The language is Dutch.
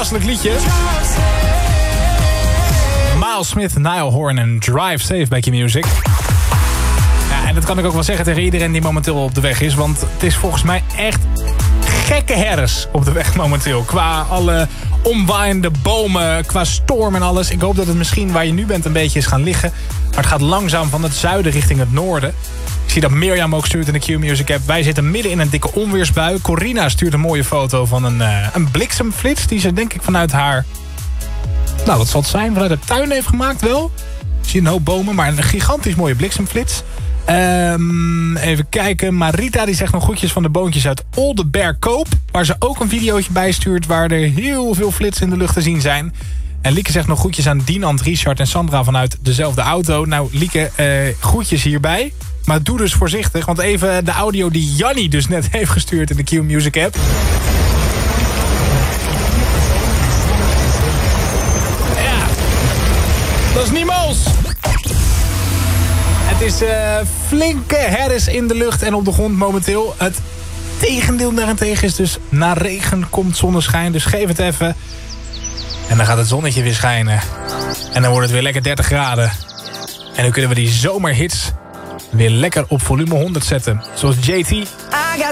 toepasselijk liedje. Miles Smith, Niall Horan en Drive Safe bij Q-Music. Ja, en dat kan ik ook wel zeggen tegen iedereen die momenteel op de weg is. Want het is volgens mij echt gekke herres op de weg momenteel. Qua alle omwaaiende bomen, qua storm en alles. Ik hoop dat het misschien waar je nu bent een beetje is gaan liggen. Maar het gaat langzaam van het zuiden richting het noorden. Ik zie dat Mirjam ook stuurt in de Q-Music app. Wij zitten midden in een dikke onweersbui. Corina stuurt een mooie foto van een bliksemflits. Die ze denk ik vanuit haar... Nou, wat zal het zijn? Vanuit de tuin heeft gemaakt wel. Ik zie een hoop bomen, maar een gigantisch mooie bliksemflits. Even kijken. Marita die zegt nog groetjes van de boontjes uit Oldenbergkoop. Waar ze ook een videootje bij stuurt waar er heel veel flitsen in de lucht te zien zijn. En Lieke zegt nog groetjes aan Dinant, Richard en Sandra vanuit dezelfde auto. Nou, Lieke, groetjes hierbij. Maar doe dus voorzichtig, want even de audio die Jannie dus net heeft gestuurd in de Q-Music app. Ja, dat is niet Moos. Het is flinke herres in de lucht en op de grond momenteel. Het tegendeel daarentegen is dus na regen komt zonneschijn. Dus geef het even. En dan gaat het zonnetje weer schijnen. En dan wordt het weer lekker 30 graden. En dan kunnen we die zomerhits weer lekker op volume 100 zetten. Zoals JT